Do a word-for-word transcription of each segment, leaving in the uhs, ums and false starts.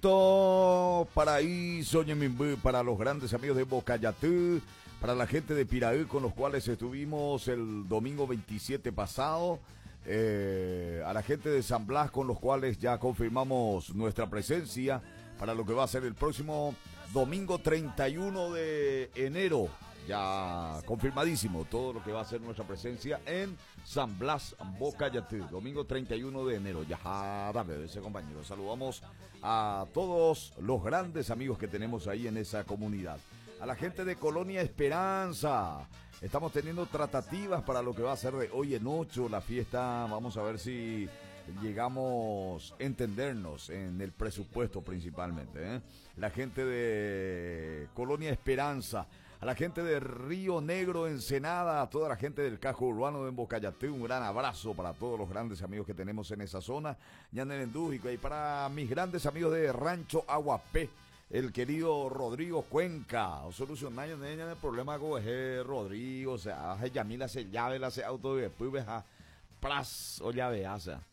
Todo paraíso, Ñemimbu, para los grandes amigos de Bocayatú, para la gente de Piraí con los cuales estuvimos el domingo veintisiete pasado, eh, a la gente de San Blas con los cuales ya confirmamos nuestra presencia para lo que va a ser el próximo domingo treinta y uno de enero. Ya confirmadísimo todo lo que va a ser nuestra presencia en San Blas, Bocayatú, domingo treinta y uno de enero. Ya, dame ese compañero. Saludamos a todos los grandes amigos que tenemos ahí en esa comunidad. A la gente de Colonia Esperanza. Estamos teniendo tratativas para lo que va a ser de hoy en ocho la fiesta. Vamos a ver si llegamos a entendernos en el presupuesto principalmente, ¿eh? La gente de Colonia Esperanza. A la gente de Río Negro, Ensenada, a toda la gente del casco urbano de Bocayatú, un gran abrazo para todos los grandes amigos que tenemos en esa zona, y para mis grandes amigos de Rancho Aguapé, el querido Rodrigo Cuenca, o solucionar el problema con ese Rodrigo, o sea, hace Yamila se llave, la hace auto y después veja, pras, o llave, o sea.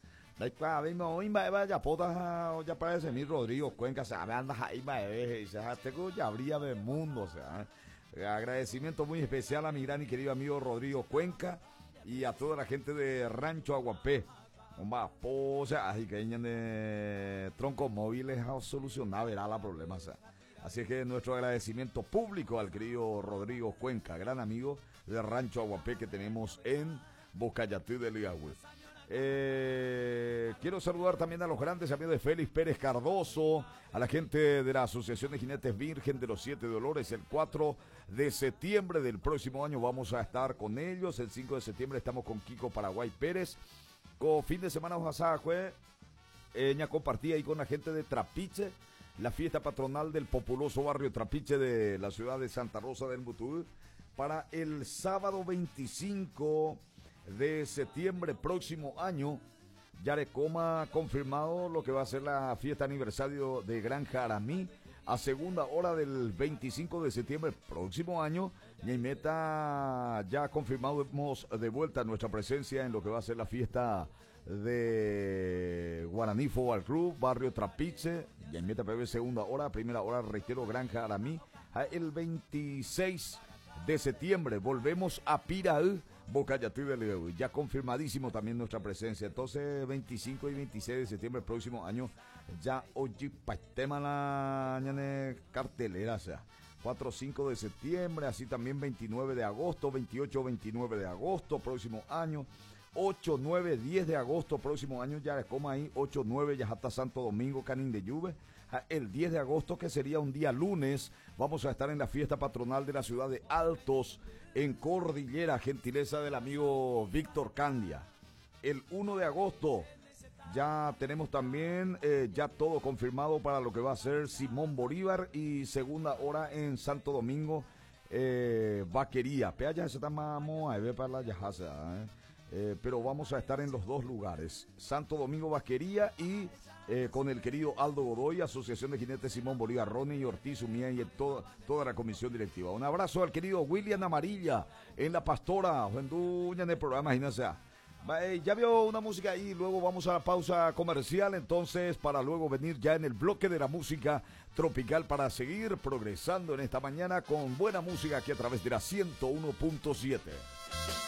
Ya potas, ya parece mi Rodrigo Cuenca, o sea, me andas ahí, y se tengo ya habría del mundo, o sea. Agradecimiento muy especial a mi gran y querido amigo Rodrigo Cuenca y a toda la gente de Rancho Aguapé. Homba, o sea, así que de troncos móviles a solucionar, verá la problema. O sea. Así que nuestro agradecimiento público al querido Rodrigo Cuenca, gran amigo de Rancho Aguapé que tenemos en Bocayatú de Liagüe. Eh, quiero saludar también a los grandes amigos de Félix Pérez Cardoso, a la gente de la Asociación de Jinetes Virgen de los Siete Dolores. El cuatro de septiembre del próximo año vamos a estar con ellos. El cinco de septiembre estamos con Kiko Paraguay Pérez. Con fin de semana pasada fue eh, ya compartí ahí con la gente de Trapiche, la fiesta patronal del populoso barrio Trapiche de la ciudad de Santa Rosa del Mutú, para el sábado veinticinco de septiembre próximo año. Yarecoma confirmado lo que va a ser la fiesta aniversario de Granja Aramí a segunda hora del veinticinco de septiembre próximo año. Ñaimeta ya confirmado, hemos de vuelta nuestra presencia en lo que va a ser la fiesta de Guaraní Fútbol Club, barrio Trapiche. Ñaimeta P B segunda hora, primera hora reitero Granja Aramí. El veintiséis de septiembre volvemos a Piraí, Bocayatú de Liagüe, ya confirmadísimo también nuestra presencia. Entonces veinticinco y veintiséis de septiembre próximo año ya hoy tema la cartelera, o sea cuatro cinco de septiembre, así también veintinueve de agosto, veintiocho veintinueve de agosto próximo año, ocho nueve diez de agosto próximo año, ya como ahí ocho nueve ya hasta Santo Domingo Canín de Lluve. El diez de agosto, que sería un día lunes, vamos a estar en la fiesta patronal de la ciudad de Altos, en Cordillera, gentileza del amigo Víctor Candia. El uno de agosto ya tenemos también eh, ya todo confirmado para lo que va a ser Simón Bolívar y segunda hora en Santo Domingo, eh, Vaquería. Pea ya se está mamo a ver para la yajaza, eh. Eh, pero vamos a estar en los dos lugares, Santo Domingo Vaquería y eh, con el querido Aldo Godoy, Asociación de Jinetes Simón Bolívar, Ronnie Ortiz, Umía y todo, toda la comisión directiva. Un abrazo al querido William Amarilla en La Pastora, Juenduña en el programa, imagínense. Ya vio una música ahí, luego vamos a la pausa comercial, entonces para luego venir ya en el bloque de la música tropical para seguir progresando en esta mañana con buena música aquí a través de la ciento uno punto siete.